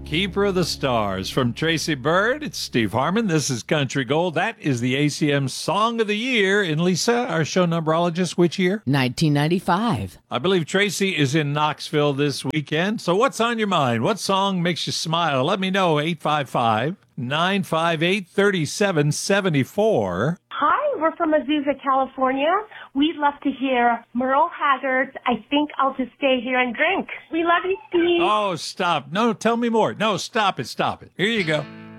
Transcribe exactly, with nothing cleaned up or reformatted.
Keeper of the Stars from Tracy Byrd. It's Steve Harmon. This is Country Gold. That is the A C M Song of the Year. And Lisa, our show numberologist, which year? nineteen ninety-five. I believe Tracy is in Knoxville this weekend. So what's on your mind? What song makes you smile? Let me know. eight five five, nine five eight, three seven seven four. Hi, we're from Azusa, California. We'd love to hear Merle Haggard's I Think I'll Just Stay Here and Drink. We love you, Steve. Oh, stop. No, tell me more. No, stop it. Stop it. Here you go.